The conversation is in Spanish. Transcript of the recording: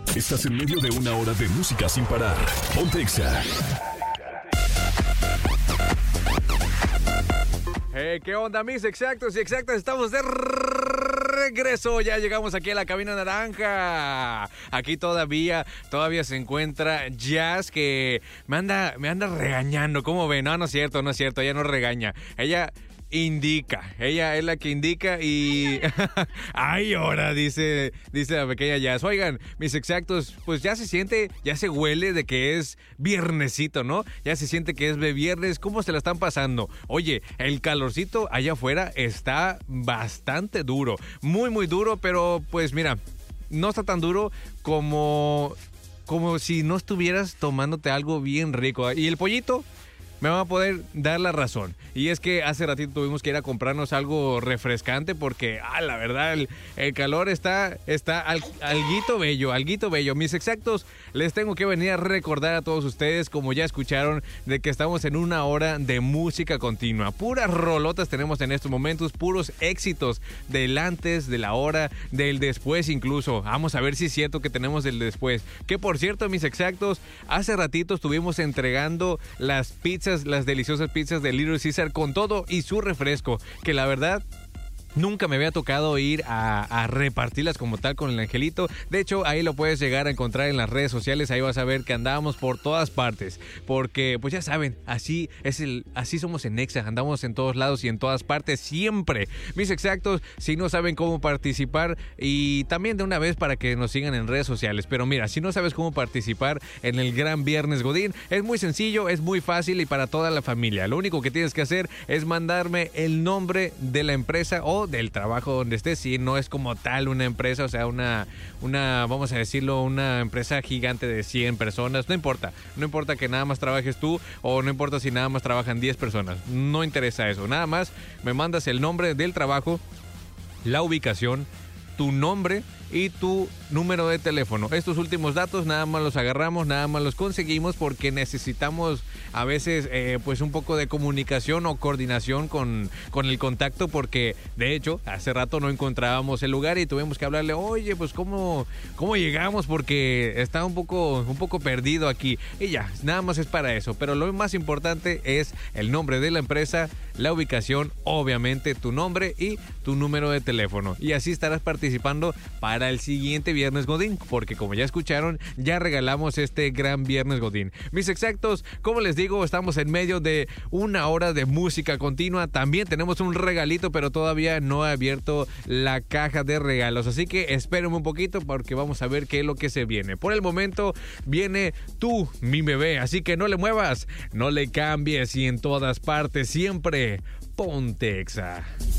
Estás en medio de una hora de música sin parar. Ponte Exa. ¿Qué onda, mis exactos y exactas? Estamos de regreso. Ya llegamos aquí a la cabina naranja. Aquí todavía se encuentra Jazz, que me anda regañando. ¿Cómo ven? No es cierto. Ella no regaña. Ella es la que indica y... ¡Ay, ahora! Dice la pequeña Jazz. Oigan, mis exactos, pues ya se huele de que es viernesito, ¿no? Ya se siente que es de viernes. ¿Cómo se la están pasando? Oye, el calorcito allá afuera está bastante duro. Muy, muy duro, pero pues mira, no está tan duro como si no estuvieras tomándote algo bien rico. ¿Y el pollito? Me van a poder dar la razón. Y es que hace ratito tuvimos que ir a comprarnos algo refrescante porque, la verdad, el calor está alguito bello. Mis exactos, les tengo que venir a recordar a todos ustedes, como ya escucharon, de que estamos en una hora de música continua. Puras rolotas tenemos en estos momentos, puros éxitos del antes, de la hora, del después incluso. Vamos a ver si es cierto que tenemos el después. Que por cierto, mis exactos, hace ratito estuvimos entregando las deliciosas pizzas de Little Caesar con todo y su refresco, que la verdad nunca me había tocado ir a repartirlas como tal con el angelito. De hecho, ahí lo puedes llegar a encontrar en las redes sociales. Ahí vas a ver que andábamos por todas partes. Porque, pues ya saben, así somos en Exa. Andamos en todos lados y en todas partes siempre. Mis exactos, si no saben cómo participar, y también de una vez para que nos sigan en redes sociales. Pero mira, si no sabes cómo participar en el Gran Viernes Godín, es muy sencillo, es muy fácil y para toda la familia. Lo único que tienes que hacer es mandarme el nombre de la empresa o del trabajo donde estés. Si no es como tal una empresa, o sea, una vamos a decirlo, una empresa gigante de 100 personas, no importa que nada más trabajes tú, o no importa si nada más trabajan 10 personas, no interesa eso, nada más me mandas el nombre del trabajo, la ubicación, tu nombre y tu número de teléfono. Estos últimos datos nada más los agarramos, nada más los conseguimos porque necesitamos a veces pues un poco de comunicación o coordinación con el contacto, porque de hecho hace rato no encontrábamos el lugar y tuvimos que hablarle, oye, pues cómo llegamos, porque está un poco perdido aquí, y ya, nada más es para eso. Pero lo más importante es el nombre de la empresa, la ubicación, obviamente tu nombre y tu número de teléfono, y así estarás participando para el siguiente Viernes Godín, porque como ya escucharon, ya regalamos este Gran Viernes Godín. Mis exactos, como les digo, estamos en medio de una hora de música continua. También tenemos un regalito, pero todavía no he abierto la caja de regalos, así que espérenme un poquito porque vamos a ver qué es lo que se viene. Por el momento viene Tú, mi bebé, así que no le muevas, no le cambies, y en todas partes siempre ponte Exa.